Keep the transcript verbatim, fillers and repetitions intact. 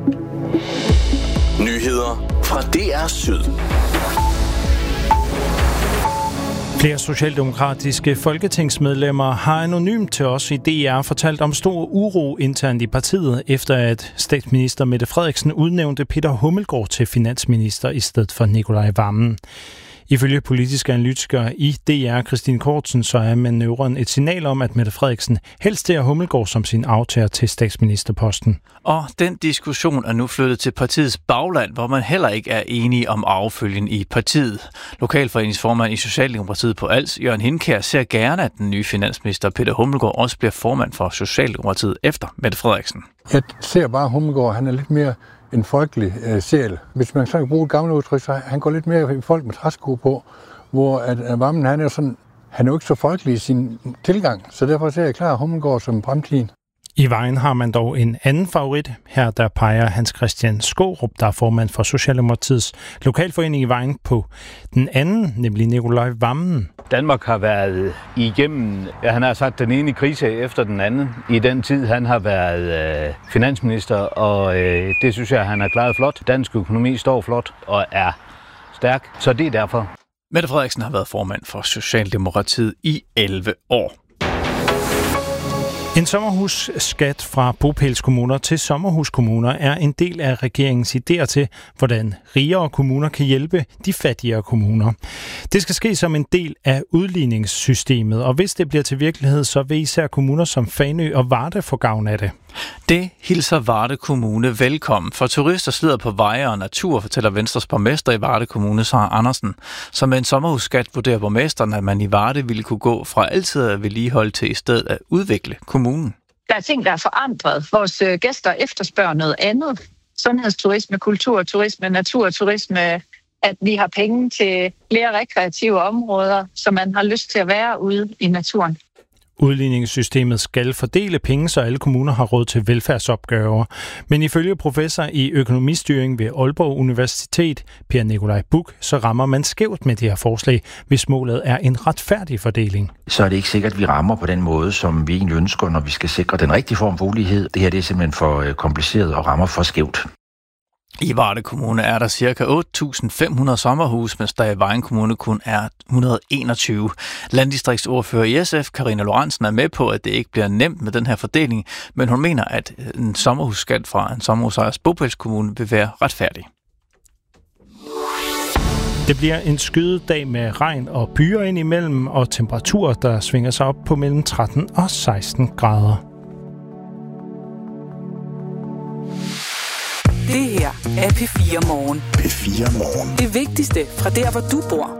Nyheder fra D R Syd. Flere socialdemokratiske folketingsmedlemmer har anonymt til os i D R fortalt om stor uro internt i partiet, efter at statsminister Mette Frederiksen udnævnte Peter Hummelgaard til finansminister i stedet for Nicolai Wammen. Ifølge politiske analytikere i D R, Christine Kortsen, så er manøvren et signal om, at Mette Frederiksen helst ser Hummelgaard som sin aftager til statsministerposten. Og den diskussion er nu flyttet til partiets bagland, hvor man heller ikke er enige om affølgen i partiet. Lokalforeningsformand i Socialdemokratiet på Als, Jørgen Hindkjær, ser gerne, at den nye finansminister Peter Hummelgaard også bliver formand for Socialdemokratiet efter Mette Frederiksen. Jeg ser bare Hummelgaard, han er lidt mere en folkelig øh, sjæl. Hvis man så kan bruge et gammelt udtryk, så han går lidt mere i folk med træsko på, hvor at, at Wammen, han er sådan, han er jo ikke så folkelig i sin tilgang, så derfor ser jeg klar Hummelgaard som fremtiden. I Vejen har man dog en anden favorit. Her der peger Hans Christian Skaarup, der er formand for Socialdemokratiets lokalforening i Vejen, på den anden, nemlig Nicolai Wammen. Danmark har været igennem, ja, han har sagt den ene krise efter den anden i den tid, han har været øh, finansminister, og øh, det synes jeg, han har klaret flot. Dansk økonomi står flot og er stærk, så det er derfor. Mette Frederiksen har været formand for Socialdemokratiet i elleve år. En sommerhusskat fra bopælskommuner til sommerhuskommuner er en del af regeringens idéer til, hvordan rigere kommuner kan hjælpe de fattigere kommuner. Det skal ske som en del af udligningssystemet, og hvis det bliver til virkelighed, så vil især kommuner som Fanø og Varde få gavn af det. Det hilser Varde Kommune velkommen, for turister slider på veje og natur, fortæller Venstres borgmester i Varde Kommune, Sara Andersen. Så med en sommerhusskat vurderer borgmesteren, at man i Varde ville kunne gå fra altid at vedligeholde til i stedet at udvikle kommunen. Der er ting, der er forandret. Vores gæster efterspørger noget andet. Sundhedsturisme, kulturturisme, naturturisme, at vi har penge til flere rekreative områder, så man har lyst til at være ude i naturen. Udligningssystemet skal fordele penge, så alle kommuner har råd til velfærdsopgaver. Men ifølge professor i økonomistyring ved Aalborg Universitet, Per Nikolaj Buch, så rammer man skævt med det her forslag, hvis målet er en retfærdig fordeling. Så er det ikke sikkert, at vi rammer på den måde, som vi egentlig ønsker, når vi skal sikre den rigtige form for ulighed. Det her det er simpelthen for kompliceret og rammer for skævt. I Varde Kommune er der ca. otte tusind fem hundrede sommerhus, mens der i Vejen Kommune kun er et hundrede og enogtyve. Landdistriktsordfører i S F, Karina Lorentzen, er med på, at det ikke bliver nemt med den her fordeling, men hun mener, at en sommerhusskat fra en sommerhusejers bopælskommune vil være retfærdig. Det bliver en skydedag med regn og byer indimellem, og temperaturer, der svinger sig op på mellem tretten og seksten grader. Det her er P fire Morgen. P fire Morgen. Det vigtigste fra der, hvor du bor.